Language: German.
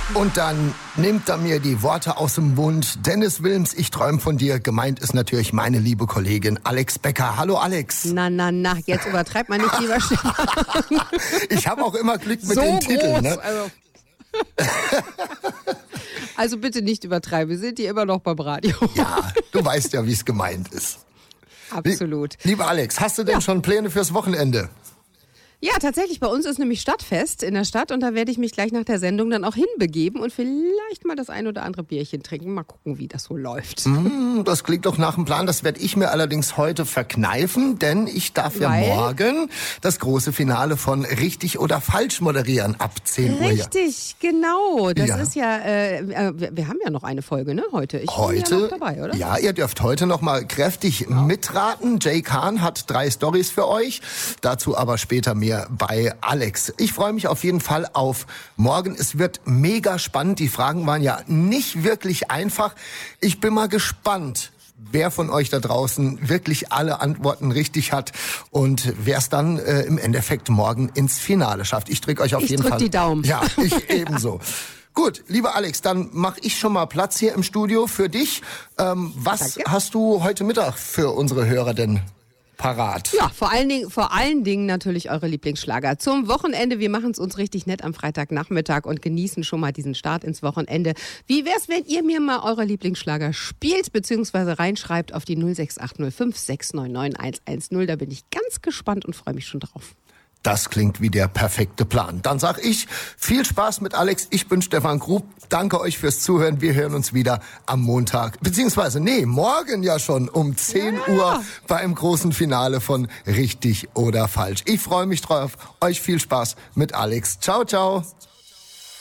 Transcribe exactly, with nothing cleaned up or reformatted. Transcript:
Und dann nimmt er mir die Worte aus dem Mund. Dennis Wilms, ich träume von dir. Gemeint ist natürlich meine liebe Kollegin Alex Becker. Hallo Alex. Na, na, na, jetzt übertreibt man nicht, lieber Stefan. Ich habe auch immer Glück mit so den groß, Titeln. Ne? Also. also bitte nicht übertreiben, wir sind hier immer noch beim Radio. Ja, du weißt ja, wie es gemeint ist. Absolut. Lieber Alex, hast du denn ja. schon Pläne fürs Wochenende? Ja, tatsächlich. Bei uns ist nämlich Stadtfest in der Stadt und da werde ich mich gleich nach der Sendung dann auch hinbegeben und vielleicht mal das ein oder andere Bierchen trinken. Mal gucken, wie das so läuft. Mm, das klingt doch nach dem Plan. Das werde ich mir allerdings heute verkneifen, denn ich darf Weil? ja morgen das große Finale von Richtig oder Falsch moderieren ab zehn Uhr. Richtig, genau. Das Ja. ist ja, äh, wir, wir haben ja noch eine Folge, ne, heute. Ich Heute, bin ja noch dabei, oder? Ja, ihr dürft heute noch mal kräftig genau. mitraten. Jay Kahn hat drei Storys für euch. Dazu aber später mehr bei Alex. Ich freue mich auf jeden Fall auf morgen. Es wird mega spannend. Die Fragen waren ja nicht wirklich einfach. Ich bin mal gespannt, wer von euch da draußen wirklich alle Antworten richtig hat und wer es dann äh, im Endeffekt morgen ins Finale schafft. Ich drücke euch auf ich jeden drück Fall. die Daumen. Ja, ich ebenso. Gut, lieber Alex, dann mache ich schon mal Platz hier im Studio für dich. Ähm, was Danke. hast du heute Mittag für unsere Hörer denn parat? Ja, vor allen Dingen, vor allen Dingen natürlich eure Lieblingsschlager. Zum Wochenende, wir machen es uns richtig nett am Freitagnachmittag und genießen schon mal diesen Start ins Wochenende. Wie wär's, wenn ihr mir mal eure Lieblingsschlager spielt, beziehungsweise reinschreibt auf die null sechs acht null fünf sechs neun neun eins eins null. Da bin ich ganz gespannt und freue mich schon drauf. Das klingt wie der perfekte Plan. Dann sag ich, viel Spaß mit Alex. Ich bin Stefan Grub. Danke euch fürs Zuhören. Wir hören uns wieder am Montag, beziehungsweise, nee, morgen ja schon um zehn Ja. Uhr beim großen Finale von Richtig oder Falsch. Ich freue mich drauf. Euch viel Spaß mit Alex. Ciao, ciao.